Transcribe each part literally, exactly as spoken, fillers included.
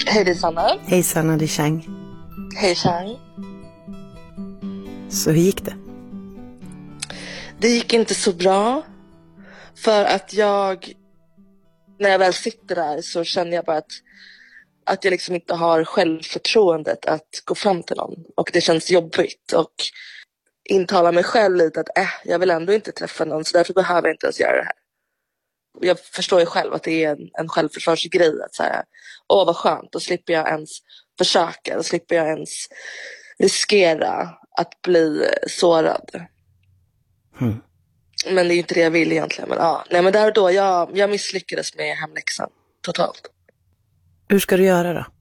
Hej, det är Sanna. Hej Sanna, det är Chang. Hej Chang. Så hur gick det? Det gick inte så bra. För att jag, när jag väl sitter där så känner jag bara att, att jag liksom inte har självförtroendet att gå fram till någon. Och det känns jobbigt. Och intala mig själv lite att äh, jag vill ändå inte träffa någon, så därför behöver jag inte ens göra det här. Jag förstår ju själv att det är en, en självförsvarsgrej att säga, åh vad skönt, då slipper jag ens försöka, då slipper jag ens riskera att bli sårad. Mm. Men det är ju inte det jag vill egentligen. Men, ja. Nej, men där och då, jag, jag misslyckades med hemläxan totalt. Hur ska du göra då?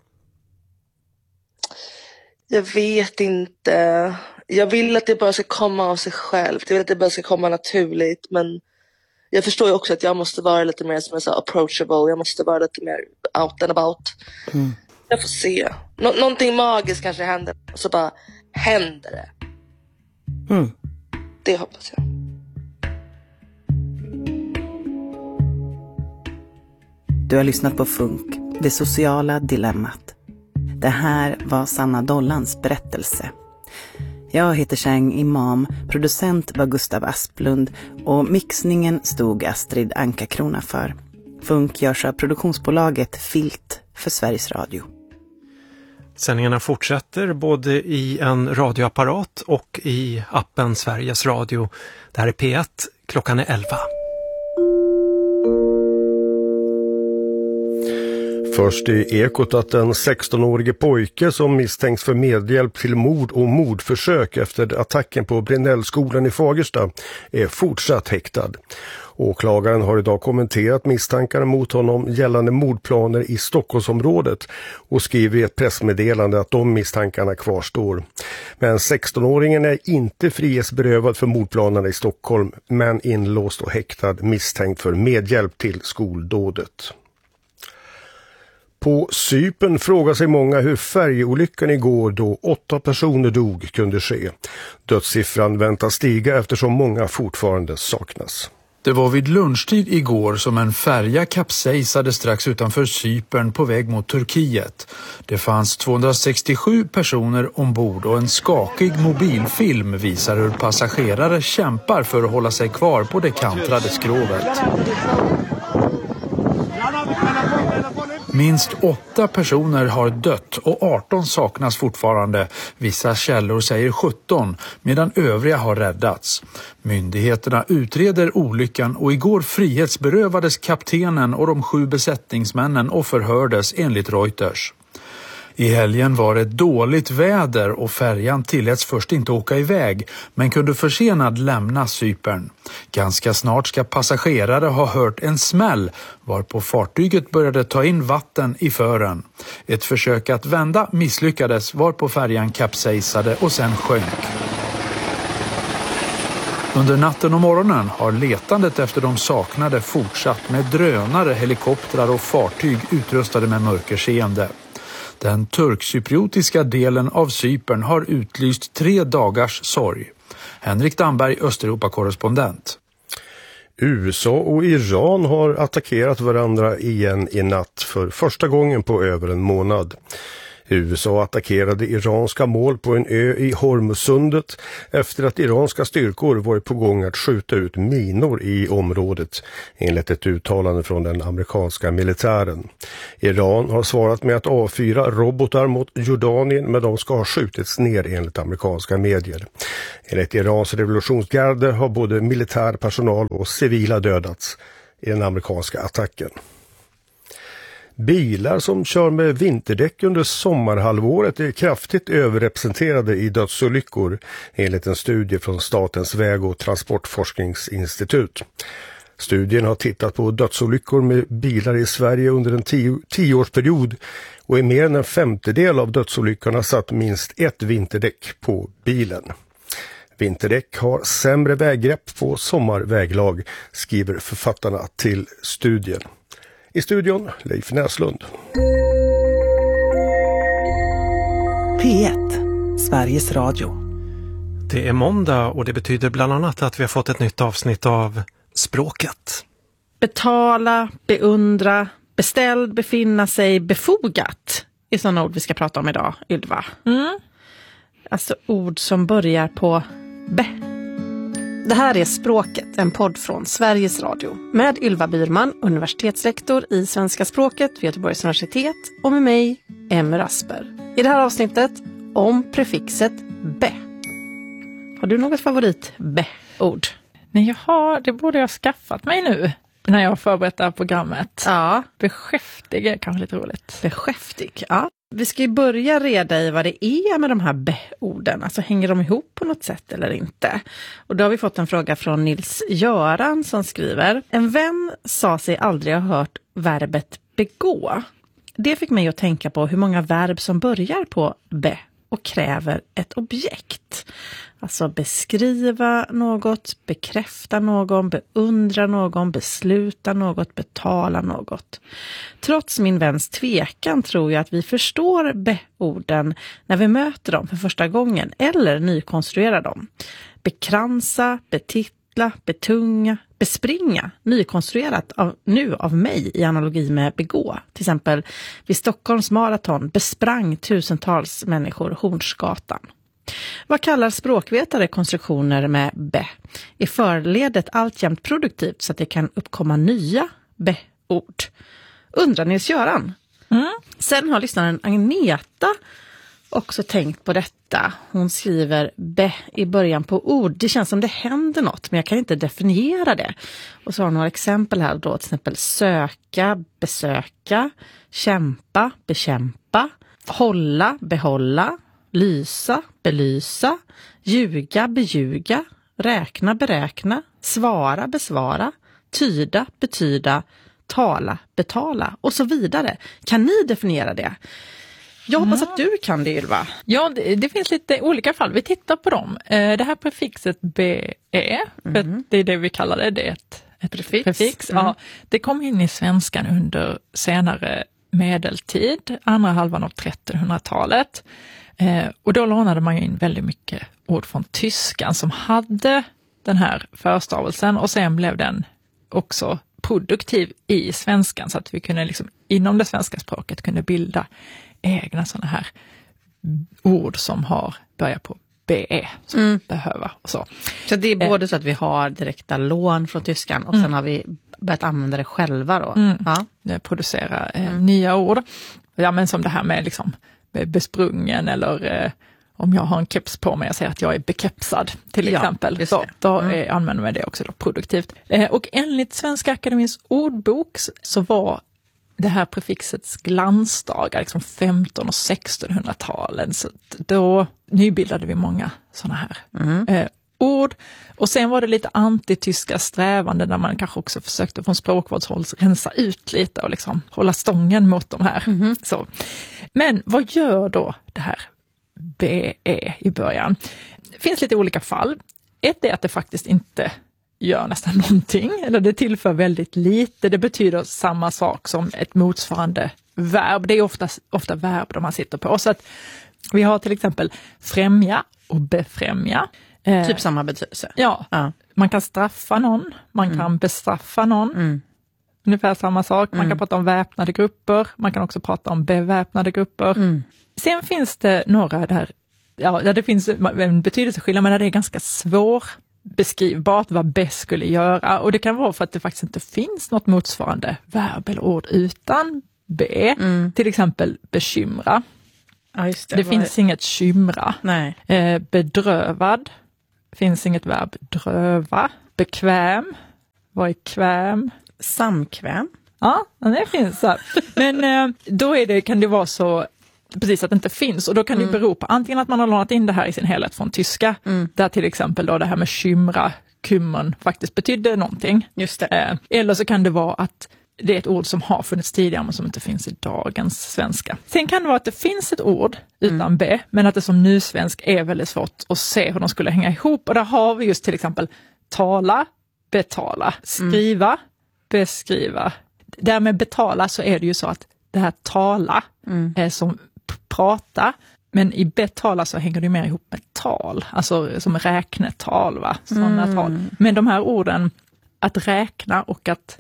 Jag vet inte. Jag vill att det bara ska komma av sig själv. Jag vill att det bara ska komma naturligt. Men jag förstår ju också att jag måste vara lite mer som jag sa, approachable. Jag måste vara lite mer out and about. Mm. Jag får se. Nå- någonting magiskt kanske händer. Och så bara händer det. Mm. Det hoppas jag. Du har lyssnat på Funk, det sociala dilemmat. Det här var Sanna Dollans berättelse. Jag heter Chang Imam, producent var Gustav Asplund och mixningen stod Astrid Anka-Krona för. Funk görs av produktionsbolaget Filt för Sveriges Radio. Sändningarna fortsätter både i en radioapparat och i appen Sveriges Radio. Det här är P ett, klockan är elva. Först i Ekot att en sextonårige pojke som misstänks för medhjälp till mord och mordförsök efter attacken på Brynällskolan i Fagersta är fortsatt häktad. Åklagaren har idag kommenterat misstankarna mot honom gällande mordplaner i Stockholmsområdet och skriver i ett pressmeddelande att de misstankarna kvarstår. Men sextonåringen är inte frihetsberövad för mordplanerna i Stockholm, men inlåst och häktad misstänkt för medhjälp till skoldådet. På Cypern frågar sig många hur färjeolyckan igår då åtta personer dog kunde ske. Dödssiffran väntas stiga eftersom många fortfarande saknas. Det var vid lunchtid igår som en färja kapsejsade strax utanför Cypern på väg mot Turkiet. Det fanns tvåhundrasextiosju personer ombord och en skakig mobilfilm visar hur passagerare kämpar för att hålla sig kvar på det kantrade skrovet. Minst åtta personer har dött och arton saknas fortfarande. Vissa källor säger sjutton, medan övriga har räddats. Myndigheterna utreder olyckan och igår frihetsberövades kaptenen och de sju besättningsmännen och förhördes enligt Reuters. I helgen var det dåligt väder och färjan tilläts först inte åka iväg men kunde försenad lämna Cypern. Ganska snart ska passagerare ha hört en smäll varpå fartyget började ta in vatten i fören. Ett försök att vända misslyckades varpå färjan kapsejsade och sen sjönk. Under natten och morgonen har letandet efter de saknade fortsatt med drönare, helikoptrar och fartyg utrustade med mörkerseende. Den turkcypriotiska delen av Cypern har utlyst tre dagars sorg. Henrik Damberg, Östeuropa-korrespondent. U S A och Iran har attackerat varandra igen i natt för första gången på över en månad. U S A attackerade iranska mål på en ö i Hormuzsundet efter att iranska styrkor varit på gång att skjuta ut minor i området, enligt ett uttalande från den amerikanska militären. Iran har svarat med att avfyra robotar mot Jordanien, men de ska ha skjutits ner enligt amerikanska medier. Enligt Irans revolutionsgarde har både militär personal och civila dödats i den amerikanska attacken. Bilar som kör med vinterdäck under sommarhalvåret är kraftigt överrepresenterade i dödsolyckor, enligt en studie från Statens väg- och transportforskningsinstitut. Studien har tittat på dödsolyckor med bilar i Sverige under en tio, tioårsperiod och i mer än en femtedel av dödsolyckorna satt minst ett vinterdäck på bilen. Vinterdäck har sämre väggrepp på sommarväglag, skriver författarna till studien. I studion, Leif Näslund. P ett, Sveriges Radio. Det är måndag och det betyder bland annat att vi har fått ett nytt avsnitt av Språket. Betala, beundra, beställd, befinna sig, befogat. är sådana ord vi ska prata om idag, Ylva. Mm. Alltså ord som börjar på B. Det här är Språket, en podd från Sveriges Radio. Med Ylva Byrman, universitetslektor i svenska språket vid Göteborgs universitet. Och med mig, Emmy Rasper. I det här avsnittet om prefixet B. Har du något favorit B-ord? Nej, jag har, det borde jag ha skaffat mig nu när jag har förberett det här programmet. Ja. Beskäftig är kanske lite roligt. Beskäftig, ja. Vi ska ju börja reda i vad det är med de här B-orden. Alltså hänger de ihop på något sätt eller inte? Och då har vi fått en fråga från Nils Göran som skriver: en vän sa sig aldrig ha hört verbet begå. Det fick mig att tänka på hur många verb som börjar på B och kräver ett objekt. Alltså beskriva något, bekräfta någon, beundra någon, besluta något, betala något. Trots min väns tvekan tror jag att vi förstår B-orden när vi möter dem för första gången eller nykonstruerar dem. Bekransa, betitla, betunga, bespringa, nykonstruerat av, nu av mig i analogi med begå. Till exempel vid Stockholms maraton besprang tusentals människor Hornsgatan. Vad kallar språkvetare konstruktioner med B? Är förledet alltjämt produktivt så att det kan uppkomma nya B-ord? Undrar Nils Göran. Mm. Sen har lyssnaren Agneta också tänkt på detta. Hon skriver B i början på ord. Det känns som det händer något, men jag kan inte definiera det. Och så har hon några exempel här då. Till exempel söka, besöka, kämpa, bekämpa, hålla, behålla, lysa, belysa, ljuga, beljuga, räkna, beräkna, svara, besvara, tyda, betyda, tala, betala och så vidare. Kan ni definiera det? Jag hoppas ja. att du kan det, Ylva. Ja, det, det finns lite olika fall. Vi tittar på dem. Eh, det här prefixet B E, Mm. för det är det vi kallar det, det är ett, ett Prefix. prefix. Mm. Ja, det kom in i svenskan under senare medeltid, andra halvan av trettonhundratalet. Eh, och då lånade man in väldigt mycket ord från tyskan som hade den här förstavelsen och sen blev den också produktiv i svenskan så att vi kunde liksom inom det svenska språket kunde bilda egna sådana här ord som har börjat på B E, som Mm. behöva och så. Så det är både så att vi har direkta lån från tyskan och Mm. sen har vi börjat använda det själva då. Mm. Ja. Producera eh, Mm. nya ord. Ja, men som det här med liksom med besprungen eller eh, om jag har en keps på mig och säger att jag är bekepsad till Ja, exempel. just Så, det. då Mm. eh, använder man det också då produktivt. Eh, och enligt Svenska Akademins ordbok så var det här prefixets glansdagar, liksom femton- och sextonhundratalen. Så då nybildade vi många sådana här Mm. eh, ord. Och sen var det lite antityska strävanden där man kanske också försökte från språkvårdshåll rensa ut lite och liksom hålla stången mot de här. Mm. Så. Men vad gör då det här B E i början? Det finns lite olika fall. Ett är att det faktiskt inte gör nästan någonting, eller det tillför väldigt lite. Det betyder samma sak som ett motsvarande verb. Det är ofta, ofta verb de man sitter på. Så att vi har till exempel främja och befrämja. Eh, Typ samma betydelse. ja, Ja. man kan straffa någon, man Mm. kan bestraffa någon. Mm. Ungefär samma sak. Man Mm. kan prata om väpnade grupper, man kan också prata om beväpnade grupper. Mm. Sen finns det några där, ja, där det finns en betydelseskillnad, men där det är ganska svår beskrivbart vad B skulle göra. Och det kan vara för att det faktiskt inte finns något motsvarande verb eller ord utan B. Mm. Till exempel bekymra. Ja, just det. Det Vad finns är- inget kymra. Nej. Eh, bedrövad. Finns inget verb dröva. Bekväm. Vad är kväm? Samkväm. Ja, det finns så. Men eh, då är det, kan det vara så precis att det inte finns. Och då kan det Mm. bero på antingen att man har lånat in det här i sin helhet från tyska. Mm. Där till exempel då det här med kymra, kummern faktiskt betydde någonting. Just det. Eh, eller så kan det vara att det är ett ord som har funnits tidigare men som inte finns i dagens svenska. Sen kan det vara att det finns ett ord utan Mm. B, men att det som nysvensk är väldigt svårt att se hur de skulle hänga ihop. Och där har vi just till exempel tala, betala, skriva, mm. beskriva. Därmed betala så är det ju så att det här tala Mm. är som p- prata, men i betala så hänger det mer ihop med tal, alltså som räknetal, va? Sådana Mm. tal. Men de här orden, att räkna och att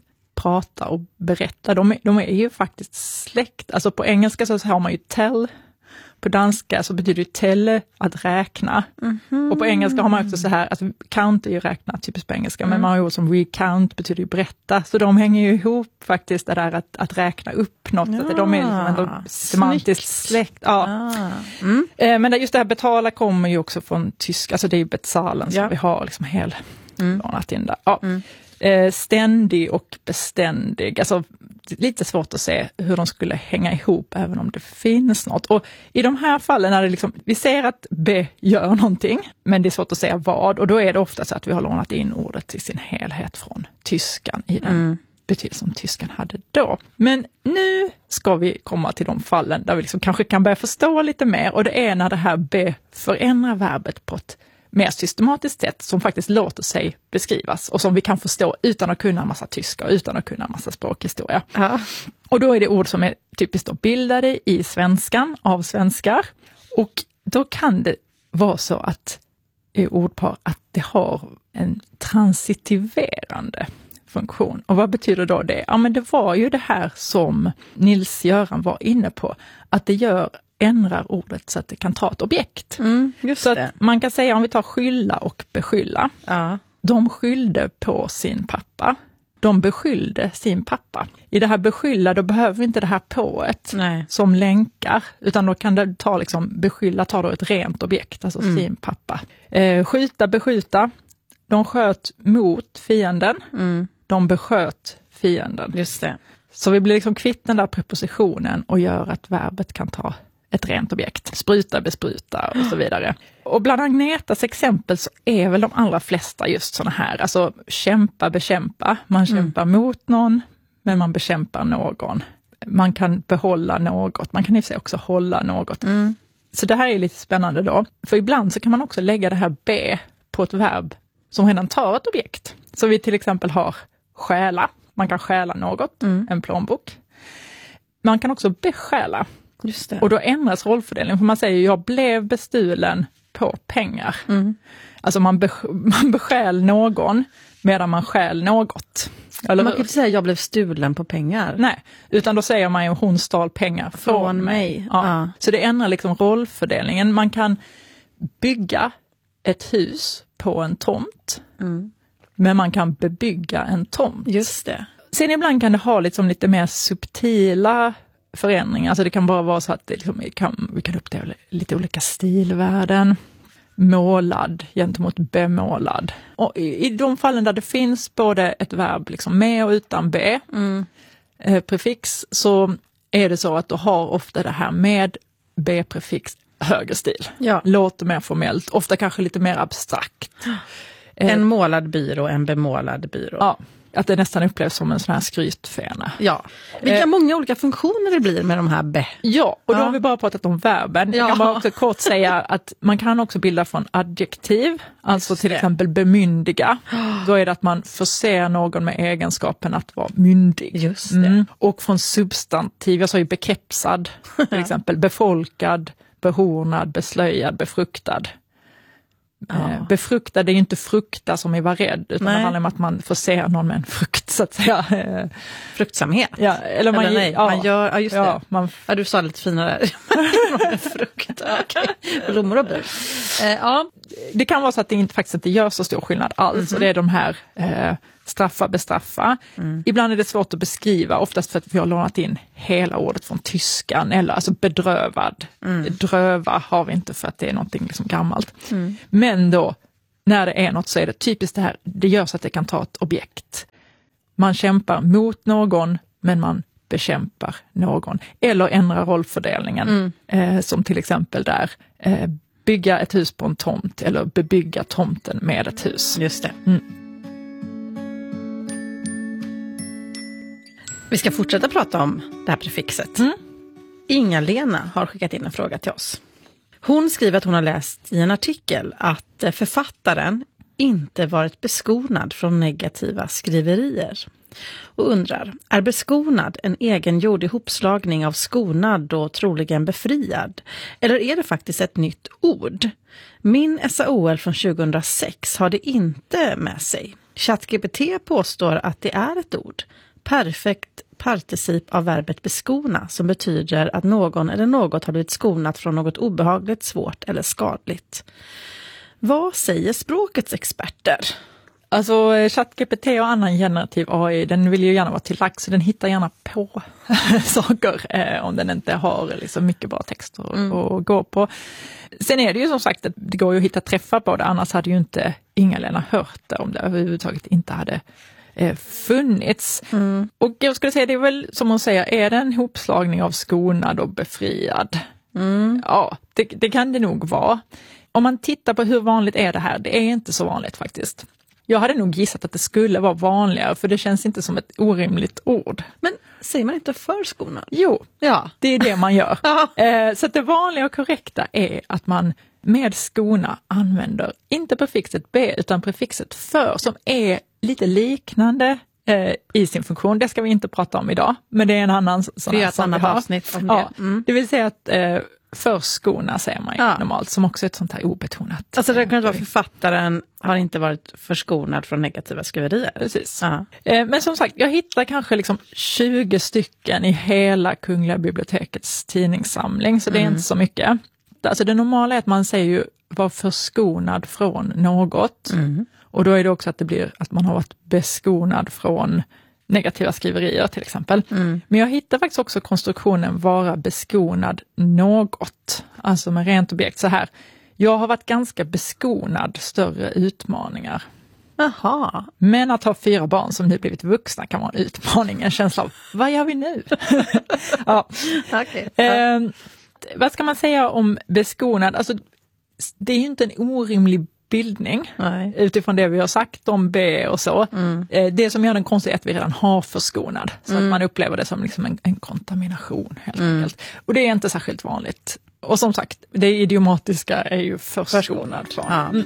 prata och berätta. De, de är ju faktiskt släkt. Alltså på engelska så har man ju tell. På danska så betyder det tell att räkna. Mm-hmm. Och på engelska har man också så här, alltså count är ju räkna typiskt på engelska, mm. men man har ju ord som recount betyder ju berätta. Så de hänger ju ihop faktiskt det där att, att räkna upp något. Ja. Att de är liksom ändå semantiskt släkt. Ja. Ah. Mm. Eh, men just det här betala kommer ju också från tyska, alltså det är ju bezahlen som ja. vi har liksom hel mm. lånat in där. Ja. Mm. Eh, ständig och beständig, alltså lite svårt att se hur de skulle hänga ihop även om det finns något. Och i de här fallen när det liksom, vi ser att B gör någonting, men det är svårt att säga vad, och då är det ofta så att vi har lånat in ordet till sin helhet från tyskan i den mm. betydelse som tyskan hade då. Men nu ska vi komma till de fallen där vi liksom kanske kan börja förstå lite mer, och det är när det här B förändrar verbet på ett mer systematiskt sätt som faktiskt låter sig beskrivas och som vi kan förstå utan att kunna en massa tyska och utan att kunna en massa språkhistoria. Ja. Och då är det ord som är typiskt då bildade i svenskan av svenskar, och då kan det vara så att i ordpar att det har en transitiverande funktion. Och vad betyder då det? Ja, men det var ju det här som Nils-Göran var inne på, att det gör ändrar ordet så att det kan ta ett objekt. Mm, just så det. Att man kan säga, om vi tar skylla och beskylla. Ja. De skyllde på sin pappa. De beskyllde sin pappa. I det här beskylla, då behöver vi inte det här pået Nej. som länkar. Utan då kan det ta liksom, beskylla tar då ett rent objekt, alltså mm. sin pappa. Eh, skjuta, beskjuta. De sköt mot fienden. Mm. De besköt fienden. Just det. Så vi blir liksom kvitt den där prepositionen och gör att verbet kan ta ett rent objekt. Spruta, bespruta och så vidare. Och bland Agnetas exempel så är väl de allra flesta just såna här. Alltså kämpa, bekämpa. Man kämpar mm. mot någon, men man bekämpar någon. Man kan behålla något. Man kan i och för sig också hålla något. Mm. Så det här är lite spännande då. För ibland så kan man också lägga det här B på ett verb som redan tar ett objekt. Så vi till exempel har stjäla. Man kan stjäla något, mm. en plånbok. Man kan också bestjäla. Just det. Och då ändras rollfördelningen. För man säger, jag blev bestulen på pengar. Mm. Alltså man, be, man bestjäl någon medan man stjäl något. Eller man kan inte säga, jag blev stulen på pengar. Nej, utan då säger man ju, hon stal pengar från, från mig. mig. Ja. Ja. Så det ändrar liksom rollfördelningen. Man kan bygga ett hus på en tomt. Mm. Men man kan bebygga en tomt. Just det. Sen ibland kan det ha liksom lite mer subtila förändringar. Alltså det kan bara vara så att det liksom, vi, kan, vi kan uppleva lite olika stilvärden. Målad gentemot bemålad. Och i, i de fallen där det finns både ett verb liksom med och utan B, mm. eh, prefix, så är det så att du har ofta det här med B-prefix högre stil. Ja. Låter mer formellt, ofta kanske lite mer abstrakt. En målad byrå, en bemålad byrå. Ja, att det nästan upplevs som en sån här skrytfena. Ja, vilka eh, många olika funktioner det blir med de här be. Ja, och då ja. har vi bara pratat om verben. Ja. Jag kan bara också kort säga att man kan också bilda från adjektiv. Alltså till exempel bemyndiga. Då är det att man förser någon med egenskapen att vara myndig. Just det. Mm. Och från substantiv, jag sa ju bekepsad till exempel. Befolkad, behornad, beslöjad, befruktad. Ja. Befruktad är ju inte frukta som är var rädd, utan nej. Det handlar om att man förser någon med en frukt, så att säga. Fruktsamhet. Ja, eller man, eller nej, ja, man gör, ja just ja, det. Man, ja, du sa lite finare. Frukt, okej. Blommor och bur. Eh, ja, det kan vara så att det inte, faktiskt inte gör så stor skillnad alls. Mm-hmm. Och det är de här eh, straffa, bestraffa. Mm. Ibland är det svårt att beskriva, oftast för att vi har lånat in hela ordet från tyskan, eller alltså bedrövad. Mm. Dröva har vi inte för att det är någonting liksom gammalt. Mm. Men då, när det är något, så är det typiskt det här, det gör så att det kan ta ett objekt. Man kämpar mot någon, men man bekämpar någon. Eller ändrar rollfördelningen, mm. eh, som till exempel där, eh, bygga ett hus på en tomt, eller bebygga tomten med ett hus. Just det. Mm. Vi ska fortsätta prata om det här prefixet. Mm. Inga-Lena har skickat in en fråga till oss. Hon skriver att hon har läst i en artikel att författaren inte varit beskonad från negativa skriverier. Och undrar, är beskonad en egengjord ihopslagning av skonad och troligen befriad? Eller är det faktiskt ett nytt ord? Min S A O L från tjugohundrasex har det inte med sig. ChatGPT påstår att det är ett ord. perfekt particip av verbet beskona som betyder att någon eller något har blivit skonat från något obehagligt, svårt eller skadligt. Vad säger språkets experter? Alltså ChatGPT och annan generativ A I, den vill ju gärna vara till lax, så den hittar gärna på saker eh, om den inte har liksom mycket bra texter mm. att gå på. Sen är det ju som sagt att det går ju att hitta träffar på det, annars hade ju inte Inga-Lena hört det om det överhuvudtaget inte hade eh, funnits. Mm. Och jag skulle säga, det är väl som hon säger, är det en hopslagning av skonad och befriad? Mm. Ja, det, det kan det nog vara. Om man tittar på hur vanligt är det här, det är inte så vanligt faktiskt. Jag hade nog gissat att det skulle vara vanligare, för det känns inte som ett orimligt ord. Men säger man inte förskonad? Jo, ja. Det är det man gör. eh, så att det vanliga och korrekta är att man med skona använder inte prefixet be utan prefixet för, som är lite liknande eh, i sin funktion. Det ska vi inte prata om idag, men det är en annan sån här som vi har. Avsnitt om ja, det. Mm. Det vill säga att eh, förskona säger man ju ja. normalt, som också är ett sånt här obetonat. Alltså det kan vara författaren har inte varit förskonad från negativa skriverier. Precis. Ja. Eh, men som sagt, jag hittar kanske liksom tjugo stycken i hela Kungliga bibliotekets tidningssamling, så det är mm. inte så mycket. Alltså det normala är att man säger ju var förskonad från något. Mm. Och då är det också att det blir att man har varit beskonad från negativa skriverier till exempel. Mm. Men jag hittar faktiskt också konstruktionen vara beskonad något. Alltså med rent objekt så här. Jag har varit ganska beskonad större utmaningar. Aha. Men att ha fyra barn som nu blivit vuxna kan vara en utmaning. En känsla av, vad gör vi nu? ja. Okay. Eh, vad ska man säga om beskonad? Alltså, det är ju inte en orimlig bildning. Nej. Utifrån det vi har sagt om B och så. Mm. Det som gör den konstigt är att vi redan har förskonad. Så mm. att man upplever det som liksom en, en kontamination helt mm. enkelt. Och det är inte särskilt vanligt. Och som sagt, det idiomatiska är ju förskonad. Ja. Mm.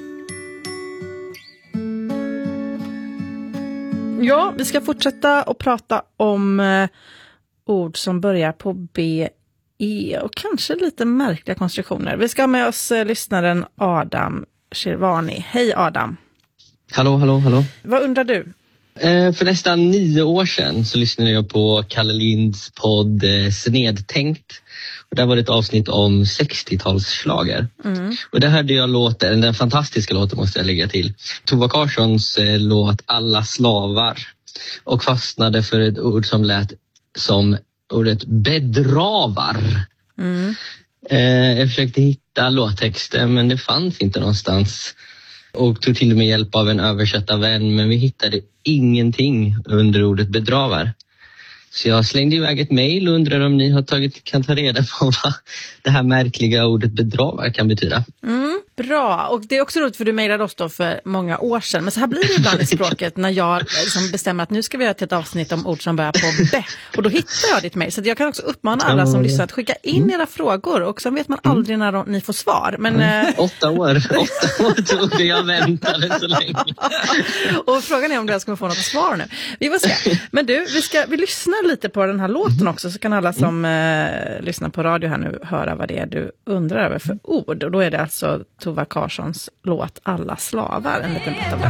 ja, vi ska fortsätta att prata om eh, ord som börjar på B, E och kanske lite märkliga konstruktioner. Vi ska ha med oss eh, lyssnaren Adam Shirvani. Hej Adam. Hallå, hallå, hallå. Vad undrar du? Eh, för nästan nio år sedan så lyssnade jag på Kalle Linds podd eh, Snedtänkt. Och där var det ett avsnitt om sextiotalsschlager. Mm. Och där hörde jag låten, den fantastiska låten måste jag lägga till. Tova Karlssons eh, låt Alla slavar. Och fastnade för ett ord som lät som ordet bedravar. Mm. Eh, jag försökte hitta låttexten men det fanns inte någonstans. Och tog till och med hjälp av en översättarvän, men vi hittade ingenting under ordet bedravar. Så jag slängde iväg ett mejl och undrar om ni har tagit, kan ta reda på vad det här märkliga ordet bedravar kan betyda. Mm, bra, och det är också roligt för du mejlade oss då för många år sedan. Men så här blir det ibland i språket när jag liksom bestämmer att nu ska vi göra ett avsnitt om ord som börjar på B. Och då hittar jag ditt mejl. Så jag kan också uppmana alla som lyssnar att skicka in era frågor. Och så vet man aldrig när de, ni får svar. Men, mm. Åtta år, åtta år tog det, jag väntade så länge. Och frågan är om jag ska få något svar nu. Vi får se. Men du, vi, ska, vi lyssnar lite på den här låten också, så kan alla som eh, lyssnar på radio här nu höra vad det är du undrar över för ord. Och då är det alltså Tova Karlssons låt Alla slavar, en liten bit av den.